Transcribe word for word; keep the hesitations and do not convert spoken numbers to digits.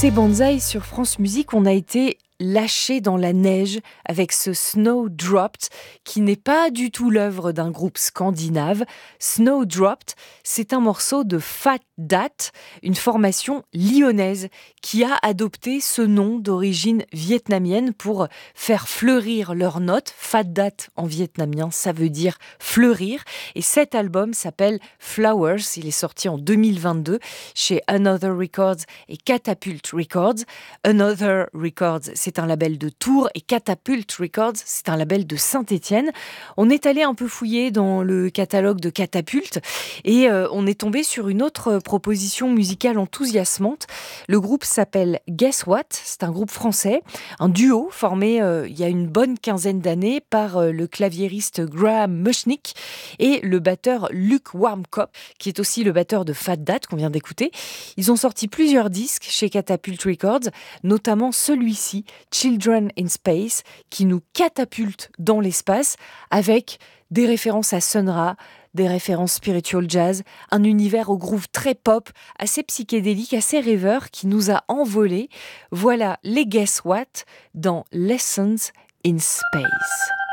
C'est Banzai sur France Musique. On a été lâché dans la neige avec ce Snowdropped qui n'est pas du tout l'œuvre d'un groupe scandinave. Snowdropped, c'est un morceau de Fat Dat, une formation lyonnaise qui a adopté ce nom d'origine vietnamienne pour faire fleurir leurs notes. Fat Dat en vietnamien, ça veut dire fleurir. Et cet album s'appelle Flowers. Il est sorti en deux mille vingt-deux chez Another Records et Catapult Records. Another Records, c'est un label de Tours et Catapult Records, c'est un label de Saint-Étienne. On est allé un peu fouiller dans le catalogue de Catapult et euh, on est tombé sur une autre proposition musicale enthousiasmante. Le groupe s'appelle Guess What, c'est un groupe français, un duo formé euh, il y a une bonne quinzaine d'années par euh, le claviériste Graham Mushnick et le batteur Luke Warmkop, qui est aussi le batteur de Fat Dat qu'on vient d'écouter. Ils ont sorti plusieurs disques chez Catapult Records, notamment celui-ci, Children in Space, qui nous catapulte dans l'espace avec des références à Sun Ra, des références spiritual jazz, un univers au groove très pop, assez psychédélique, assez rêveur, qui nous a envolés. Voilà les Guess What dans Lessons in Space.